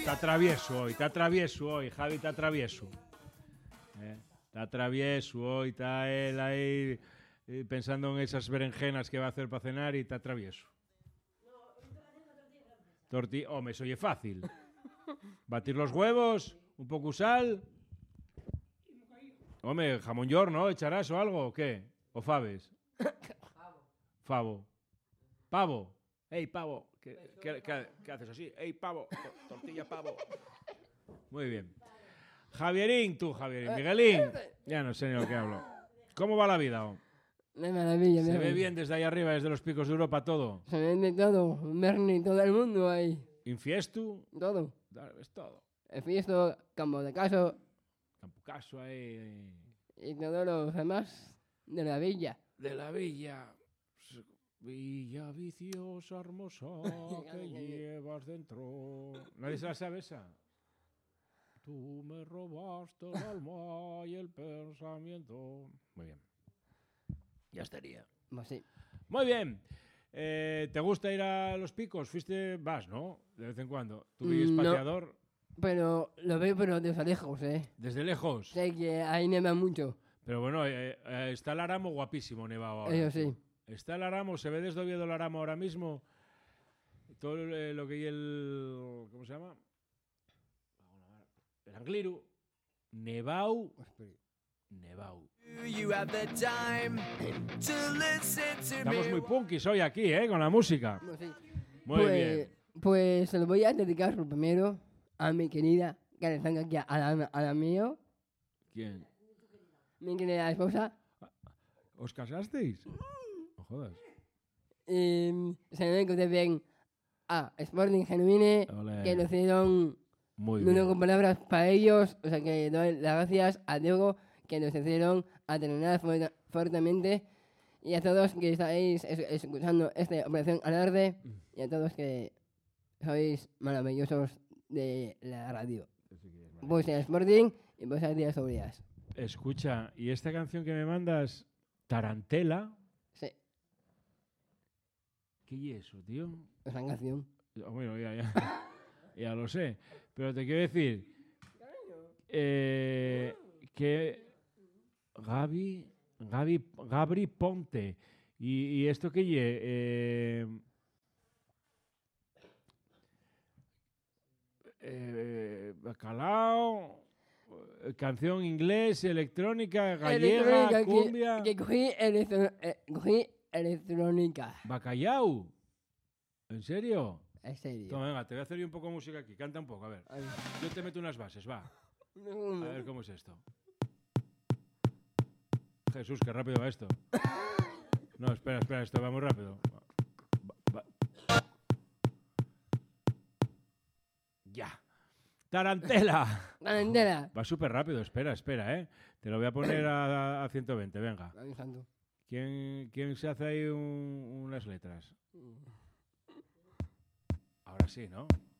Está travieso hoy, Javi, está travieso. Está travieso hoy, está él ahí pensando en esas berenjenas que va a hacer para cenar y está travieso. Tortilla, hombre, eso oye fácil. Batir los huevos, un poco sal. Hombre, jamón york, ¿no? ¿Echarás o algo o qué? ¿O faves? Favo. Pavo. Ey, pavo. ¿Qué haces así? Ey, pavo. Tortilla, pavo. Muy bien. Javierín, tú, Javierín. Miguelín. Ya no sé ni lo que hablo. ¿Cómo va la vida? De maravilla. ¿Se ve bien desde ahí arriba, desde los picos de Europa, todo? Se ve de todo. Berni, todo el mundo ahí. ¿Infiestu? Todo. Es todo. El fiesto, campo de caso Campucaso ahí. y todos los demás de la villa. De la villa. Villa viciosa, hermosa, que llevas dentro. ¿Nadie se la sabe esa? Tú me robaste el alma y el pensamiento. Muy bien. Ya estaría. Pues sí. Muy bien. ¿Te gusta ir a los picos? Vas, ¿no? De vez en cuando. ¿Tú vives No. pateador? Pero lo veo pero desde lejos, ¿Desde lejos? Sé que ahí neva mucho. Pero bueno, está el Aramo guapísimo nevado ahora. Eso sí. Está el Aramo, se ve desde Oviedo el Aramo ahora mismo. Todo lo que hay el... ¿Cómo se llama? El Angliru. Nevau. Nevau. Estamos muy punkis hoy aquí, con la música. Pues sí. Muy bien. Pues se lo voy a dedicar primero a mi querida, que le están aquí a la mío, ¿Quién? mi querida esposa. ¿Os casasteis? No jodas. Se lo dedico también a Sporting Genuine, Olé. que lo hicieron Muy no bien. tengo palabras para ellos. O sea que doy las gracias a Diego, que nos hicieron a terminar fuertemente. Y a todos que estáis escuchando esta Operación Alarde. Y a todos que sois maravillosos de la radio. Pues en Sporting y pues a días sobre días. Escucha, ¿y esta canción que me mandas, Tarantela? Sí, ¿Qué es eso, tío? es una canción. Bueno, ya lo sé. Pero te quiero decir que Gabri Ponte. ¿Y esto qué bacalao, canción inglés, electrónica, gallega, Electrónica, cumbia. que cogí electrónica. Bacallau. ¿En serio? En serio. Toma, venga, te voy a hacer yo un poco de música aquí. Canta un poco, a ver. Ay. Yo te meto unas bases, va. A ver cómo es esto. Jesús, qué rápido va esto. No, espera, esto va muy rápido. Va. Ya. Tarantela. Tarantela. Va súper rápido, espera, Te lo voy a poner a 120, venga. Ay, santo. ¿Quién se hace ahí unas letras? Ahora sí, ¿no?